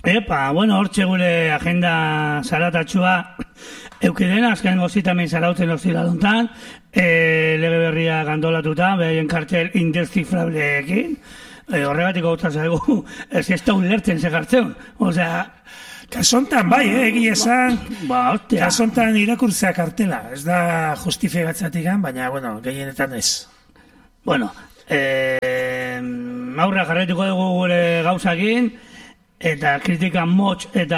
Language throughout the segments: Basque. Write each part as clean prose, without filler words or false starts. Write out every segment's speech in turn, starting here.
Bueno, hortxe gure agenda zaratatxua eukidena, azken gozitamen zarautzen ostilaluntan, lege berria gandolatuta, behaien kartel indescifrableekin, horregatik gauta zaigu, ez da ulertzen zekartzen, osea... Kasontan bai, egia esan, hostia. Kasontan irakurtzea kartela, ez da justifigatzatik, baina, bueno, gehienetan ez. Bueno, aurra jarraituko dugu gure gauzakin, eta kritika motx eta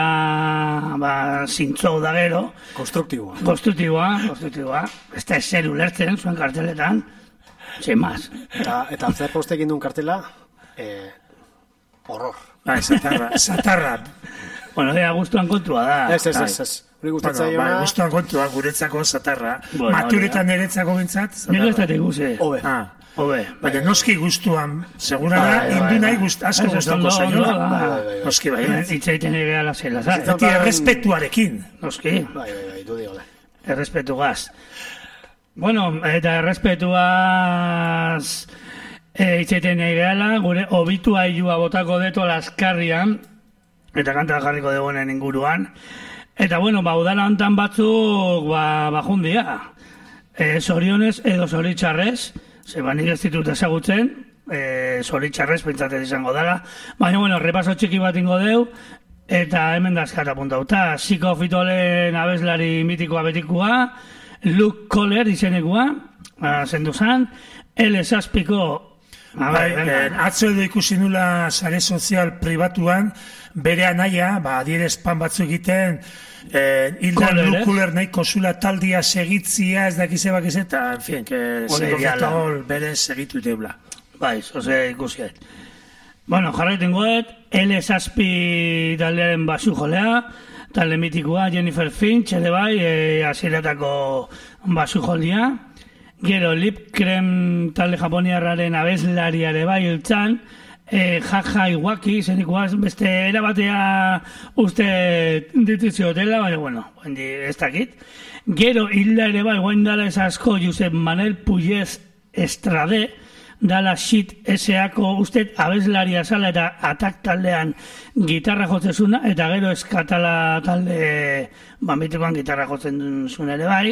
zintzou da gero. Konstruktiboa. Ez da eser ulertzen, zuen karteletan, sin más. Eta zer postekin duen kartela, horror. Zatarra. Bueno, guztuan kontua da. Ez. Guztuan kontua, guretzako zatarra. Maturetan eretzako bintzat, zatarra. Nire ez da teguze. Obe. Baina noski guztuan, segura da, indu nahi asko guztako zainoa. Noski bai. Itzaiten egea la zela, zara. Eta errespetuarekin. Noski. Bai, du digole. Errespetu gaz. Bueno, eta errespetuaz itzaiten egeala, gure obitua ilua botako deto laskarrian, eta kanta jarriko degoenen inguruan. Eta, bueno, udala hontan batzuk, jundia. Zorionez edo zoritxarrez, nik ez ditut ezagutzen, zoritxarrez pentsatzen izango dela. Baina, bueno, repaso txiki bat ingo deu, eta hemen dazkata puntauta. Siko Fitolen abeslari mitikoa betikoa, Luke Kohler izenekua, zendu zan, L6piko... Atzo edo ikusi nula sare sozial pribatuan, bere anaia, adierespan batzuk egiten, Hildan Luke Kohler nahiko zula taldia segitzia, ez dakizebak ez eta, en fin, Siko bere segitu iteula. Bai, zoze ikusiet. Bueno, jarraiten goet, L6 taldearen basu jolea, talde mitikoa, Jennifer Finch, ere bai, hasieratako basu jolea. Gero, Lip Krem talde japoniarraren abeslariare bai hiltzan, Jaja Iwaki, zenikoaz, beste erabatea uste dituzio hotela, baina, bueno, ez dakit. Gero, hilda ere bai, guain dala ez asko, Josep Manel Puyez Estrade, dala shit eseako uste abeslaria zala eta atak taldean gitarra jotzezuna, eta gero eskatala talde bambitikoan gitarra jotzen zuen ere bai.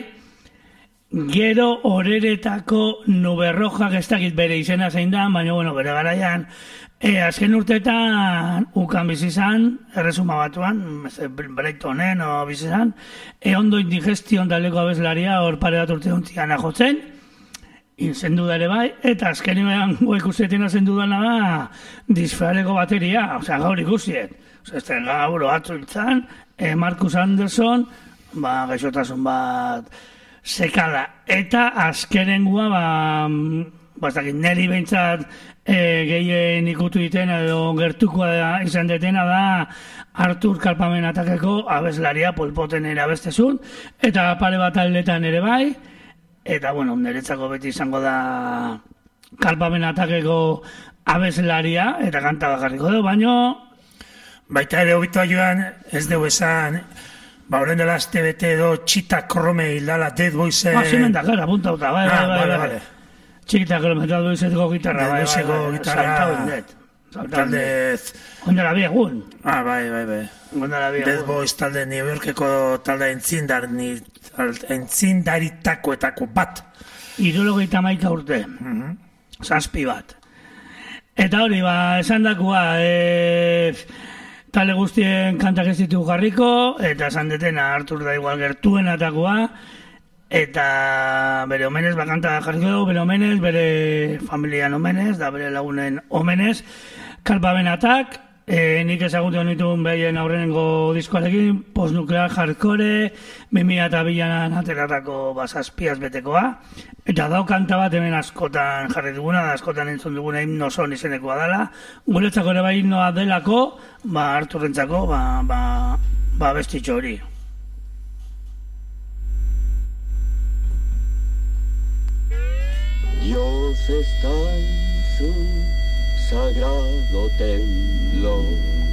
Gero horeretako Nube Rojak ez dakit bere izena zein da, baina bueno, bere garaian azken urteetan ukan bizizan, erresuma batuan, Braytonen o bizizan, ondo indigestion taleko abeslaria hor pare bat urte hontzian ajotzen, zendu da ere bai, eta azkenean ikusetena zendu dana da disfrareko bateria, osea gaur ikusiet, osea gaur atzu hiltzan, Marcus Anderson, gaixotasun bat sekala, eta azkenengua neri behintzat gehien ikutu ditena edo gertukoa izan detena da Artur Kalpamen atakeko abeslaria Polpoten erabestezun, eta pare bat aldetan ere bai, eta bueno, niretzako beti izango da Kalpamen atakeko abeslaria, eta kanta bakarriko du, baino baita ere hobitua joan ez dugu esan horren dela azte bete edo Txita Krome hildala Dead Boysen... Zimen da, gara, puntauta, bai. Txita Krome, Dead Boyseko gitarra, bai. Taldez... Gondela bi egun. Bai. Dead Boys talde New Yorkeko talde entzindaritakoetako bat. 71 urte. Zazpi bat. Eta hori, esan dakua, talde guztien kantak ez ditu jarriko, eta esan detena Artur da igual gertuen atakoa, eta bere omenez, kanta jarriko dugu, bere omenez, bere familian omenez, da bere lagunen omenez, Kalpamen atak, nik ezagutu honituen behien aurrenengo diskoarekin, postnuklear hardcore, 2002an ateratako zazpiaz betekoa, eta dau kanta bat hemen askotan jarri duguna, da askotan entzun duguna himno son izenekoa dela, guretzako ere bai himnoa delako, Arturrentzako, bestitxo hori. Dios está en su sagrado templo.